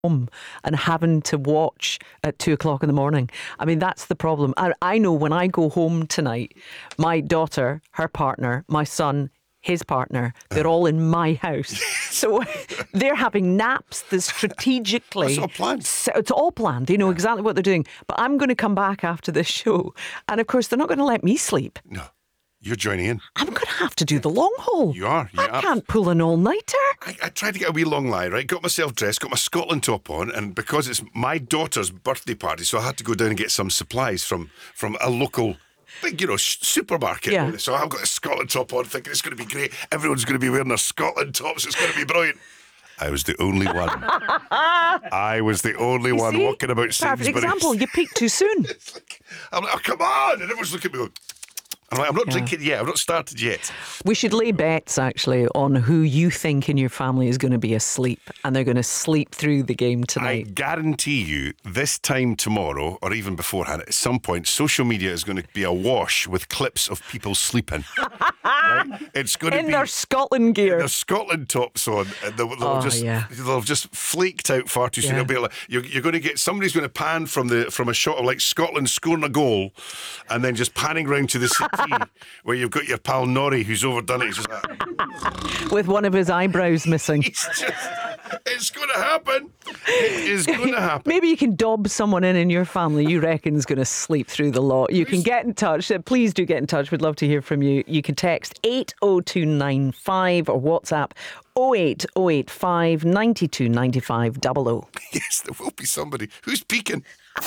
home and having to watch at 2 o'clock in the morning. I mean, that's the problem. I know when I go home tonight, my daughter, her partner, my son, his partner, they're all in my house. So they're having naps that strategically. It's all planned. So it's all planned. They know exactly what they're doing. But I'm going to come back after this show. And of course, they're not going to let me sleep. No, you're joining in. I'm going to have to do the long haul. You are. I can't pull an all-nighter. I tried to get a wee long lie, right? Got myself dressed, got my Scotland top on, and because it's my daughter's birthday party, so I had to go down and get some supplies from a local big, supermarket. Yeah. So I've got a Scotland top on, thinking it's going to be great. Everyone's going to be wearing their Scotland tops. It's going to be brilliant. I was the only one. I was the only one walking about Perfect Sainsbury's. example. You peaked too soon. I'm like, oh, come on. And everyone's looking at me going, I'm like, I'm not drinking yet. I've not started yet. We should lay bets, actually, on who you think in your family is going to be asleep, and they're going to sleep through the game I tonight. guarantee you, this time tomorrow, or even beforehand, at some point, social media is going to be awash with clips of people sleeping. Right? It's going to In be their Scotland gear. their Scotland tops on, and they'll have just flaked out far too soon. Yeah. It'll be like, you're going to get somebody's going to pan from a shot of like Scotland scoring a goal, and then just panning round to the settee where you've got your pal Norrie who's overdone it. He's just like, With one of his eyebrows missing. it's going to happen. It is going to happen. Maybe you can dob someone in your family you reckon is going to sleep through the lot. You can get in touch. Please do get in touch. We'd love to hear from you. You can text 80295 or WhatsApp 08085 92 95 00. Yes, there will be somebody who's peeking.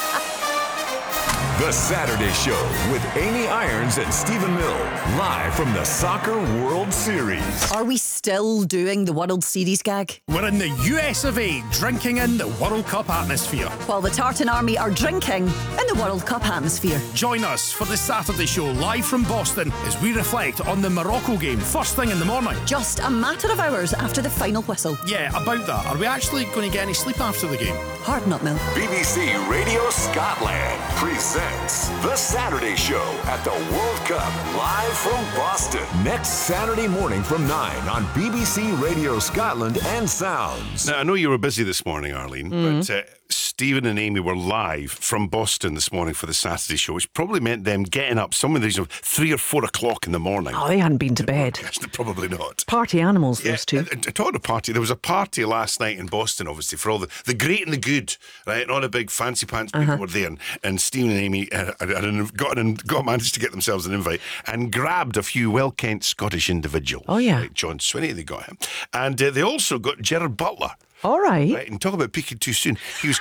The Saturday Show with Amy Irons and Stephen Mill, live from the Soccer World Series. Are we still doing the World Series gag? We're in the US of A, drinking in the World Cup atmosphere. While the Tartan Army are drinking in the World Cup atmosphere. Join us for the Saturday Show live from Boston as we reflect on the Morocco game first thing in the morning. Just a matter of hours after the final whistle. Yeah, about that. Are we actually going to get any sleep after the game? Hard nut milk. BBC Radio Scotland presents The Saturday Show at the World Cup, live from Boston. Next Saturday morning from 9 on BBC Radio Scotland and Sounds. Now, I know you were busy this morning, Arlene, but Stephen and Amy were live from Boston this morning for the Saturday Show, which probably meant them getting up some of these 3 or 4 o'clock in the morning. Oh, they hadn't been to bed. Yes, probably not. Party animals, those two. Talking of party, there was a party last night in Boston, obviously, for all the great and the good, right? And all the big fancy pants people were there. And Stephen and Amy managed to get themselves an invite and grabbed a few well-kent Scottish individuals. Oh, yeah. Like John Swinney, they got him. And they also got Gerard Butler. All right. Right, and talk about peaking too soon.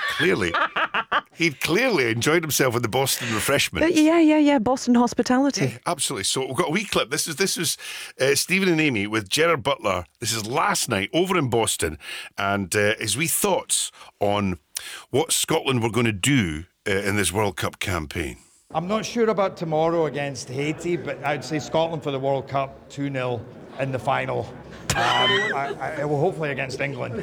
He'd clearly enjoyed himself with the Boston refreshments. Yeah. Boston hospitality. Yeah, absolutely. So we've got a wee clip. This is Stephen and Amy with Gerard Butler. This is last night over in Boston, and his wee thoughts on what Scotland were going to do in this World Cup campaign. I'm not sure about tomorrow against Haiti, but I'd say Scotland for the World Cup 2-0 in the final. Well, hopefully against England.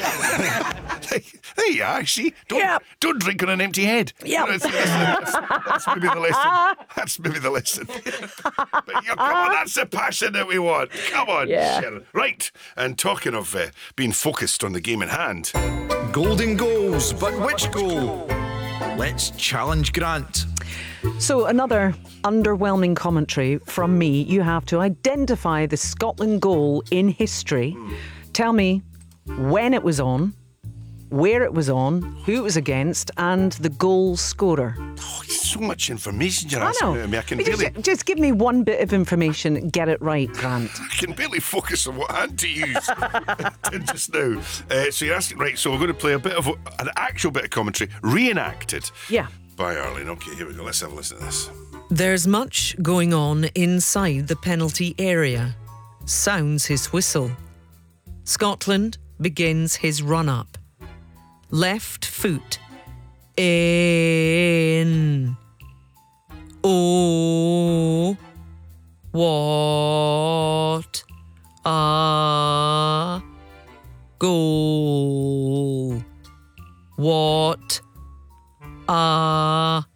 There you are. See, don't drink on an empty head. Yeah, that's maybe the lesson. That's maybe the lesson. But come on, that's the passion that we want. Come on, Sharon. Right, and talking of being focused on the game in hand. Golden goals, but which goal? Let's challenge Grant. So another underwhelming commentary from me. You have to identify the Scotland goal in history. Tell me when it was on, where it was on, who it was against, and the goal scorer. Oh, so much information you're asking me. I can just give me one bit of information. Get it right, Grant. I can barely focus on what hand to use just now. So you're asking, right, so we're going to play a bit of an actual bit of commentary, reenacted. Yeah. By Arlene. Okay, here we go. Let's have a listen to this. There's much going on inside the penalty area. Sounds his whistle. Scotland begins his run-up. Left foot. In. Oh. What a goal. What a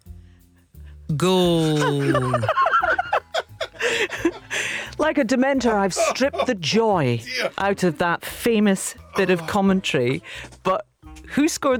goal. Like a dementor, I've stripped the joy out of that famous bit of commentary. But Who scored